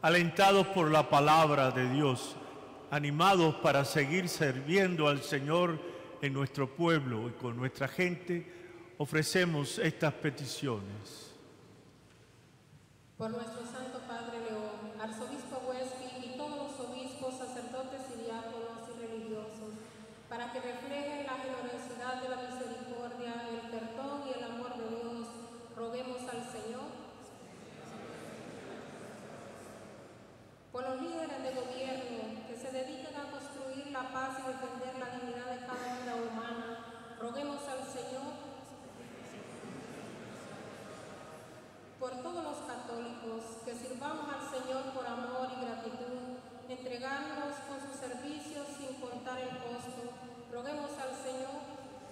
Alentados por la palabra de Dios, animados para seguir sirviendo al Señor en nuestro pueblo y con nuestra gente, ofrecemos estas peticiones. Por nuestro Santo Padre León, arzobispo Huespi y todos los obispos, sacerdotes y diáconos y religiosos, para que reflejen la generosidad de la misericordia, el perdón y el amor de Dios, roguemos al Señor. Por los líderes de gobierno que se dedican a construir la paz y defender la dignidad de cada vida humana, roguemos al Señor. Por todos los católicos que sirvamos al Señor por amor y gratitud, entregándonos con sus servicios sin contar el costo, roguemos al Señor.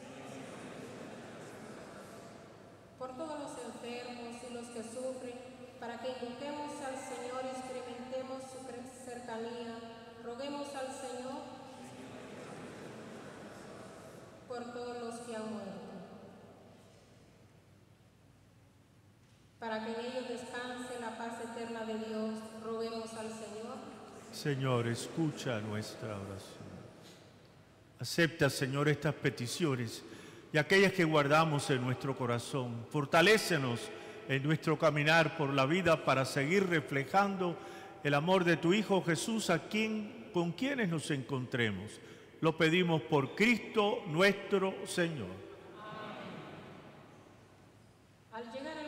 Por todos los enfermos y los que sufren, para que invoquemos al Señor y experimentemos su cercanía, roguemos al Señor. Por todos los que han muerto, para que en ellos descanse la paz eterna de Dios, roguemos al Señor. Señor, escucha nuestra oración. Acepta, Señor, estas peticiones y aquellas que guardamos en nuestro corazón. Fortalécenos en nuestro caminar por la vida para seguir reflejando el amor de tu Hijo Jesús con quienes nos encontremos. Lo pedimos por Cristo nuestro Señor. Amén. Al llegar